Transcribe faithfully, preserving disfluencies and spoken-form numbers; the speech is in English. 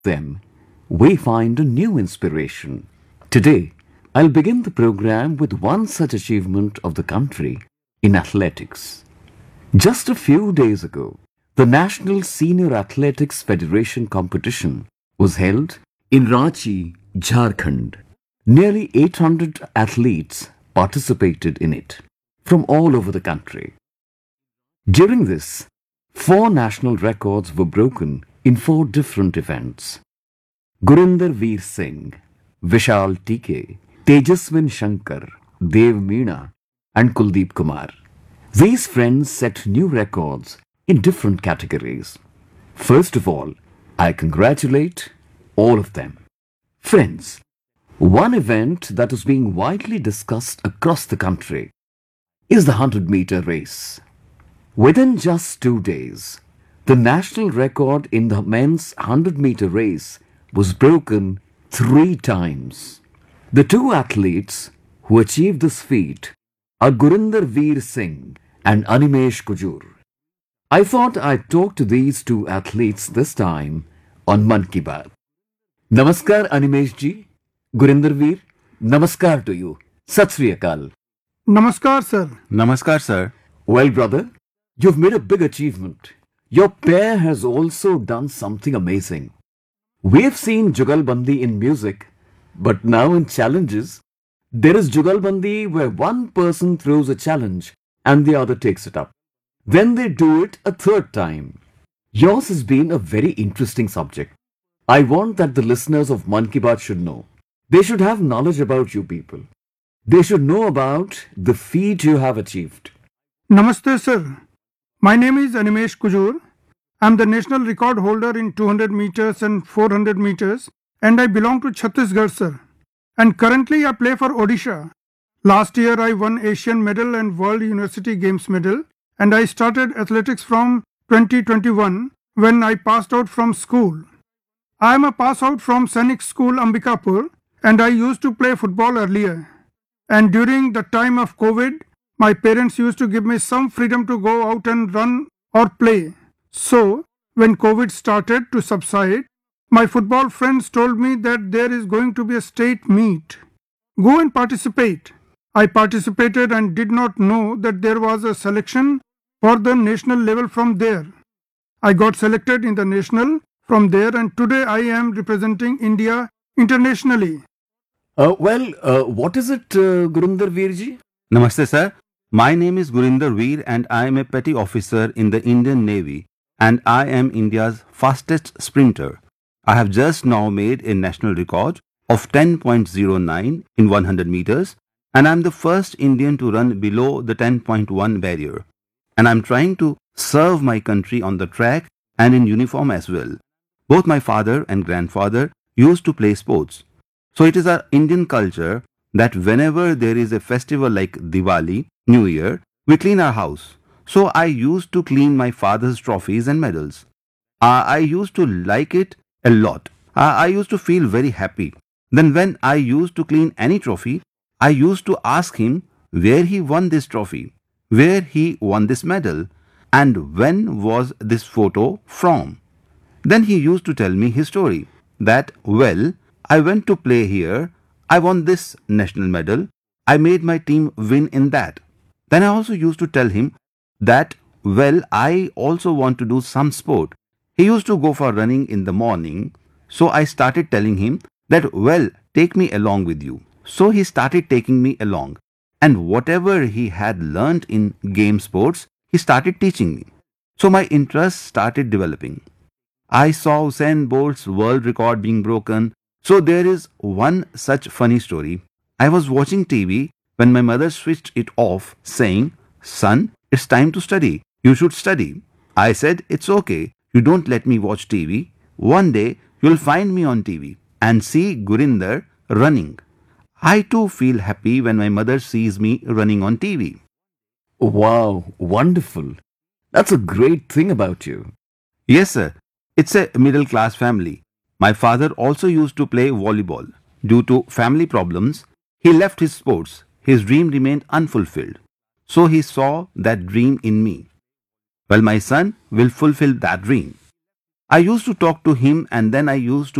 them, we find a new inspiration. Today, I'll begin the program with one such achievement of the country in athletics. Just a few days ago, the National Senior Athletics Federation competition was held in Ranchi, Jharkhand. Nearly eight hundred athletes participated in it from all over the country. During this, four national records were broken in four different events. Gurinder Veer Singh, Vishal T K, Tejaswin Shankar, Dev Meena and Kuldeep Kumar. These friends set new records in different categories. First of all, I congratulate all of them. Friends, one event that is being widely discussed across the country is the one hundred meter race. Within just two days, the national record in the men's one hundred meter race was broken three times. The two athletes who achieved this feat are Gurinder Veer Singh and Animesh Kujur. I thought I'd talk to these two athletes this time on Mann Ki Baat. Namaskar Animesh ji, Gurinder Veer, namaskar to you. Sat Sri Akal. Namaskar, sir. Namaskar, sir. Well, brother, you've made a big achievement. Your pair has also done something amazing. We have seen Jugalbandi in music, but now in challenges, there is Jugalbandi where one person throws a challenge and the other takes it up. Then they do it a third time. Yours has been a very interesting subject. I want that the listeners of Mann Ki Baat should know. They should have knowledge about you people. They should know about the feat you have achieved. Namaste, sir. My name is Animesh Kujur. I am the national record holder in two hundred meters and four hundred meters, and I belong to Chhattisgarh, sir. And currently I play for Odisha. Last year I won Asian medal and World University Games medal, and I started athletics from twenty twenty-one when I passed out from school. I am a pass out from Sainik School, Ambikapur, and I used to play football earlier. And during the time of COVID, my parents used to give me some freedom to go out and run or play. So, when COVID started to subside, my football friends told me that there is going to be a state meet. Go and participate. I participated and did not know that there was a selection for the national level from there. I got selected in the national from there, and today I am representing India internationally. Uh, well, uh, what is it, uh, Gurinder Veer ji? Namaste, sir. My name is Gurinder Veer and I am a petty officer in the Indian Navy and I am India's fastest sprinter. I have just now made a national record of ten point zero nine in one hundred meters and I am the first Indian to run below the ten point one barrier. And I am trying to serve my country on the track and in uniform as well. Both my father and grandfather used to play sports. So it is our Indian culture that whenever there is a festival like Diwali, New Year, we clean our house. So I used to clean my father's trophies and medals. Uh, I used to like it a lot. Uh, I used to feel very happy. Then when I used to clean any trophy, I used to ask him where he won this trophy, where he won this medal, and when was this photo from. Then he used to tell me his story that, well, I went to play here, I won this national medal, I made my team win in that. Then I also used to tell him that, well, I also want to do some sport. He used to go for running in the morning, so I started telling him that, well, take me along with you. So he started taking me along, and whatever he had learnt in game sports, he started teaching me. So my interest started developing. I saw Usain Bolt's world record being broken. So there is one such funny story. I was watching T V when my mother switched it off, saying, "Son, it's time to study. You should study." I said, "It's okay. You don't let me watch T V. One day you'll find me on T V and see Gurinder running." I too feel happy when my mother sees me running on T V. Wow, wonderful. That's a great thing about you. Yes, sir. It's a middle class family. My father also used to play volleyball. Due to family problems, he left his sports. His dream remained unfulfilled. So he saw that dream in me. Well, my son will fulfill that dream. I used to talk to him and then I used to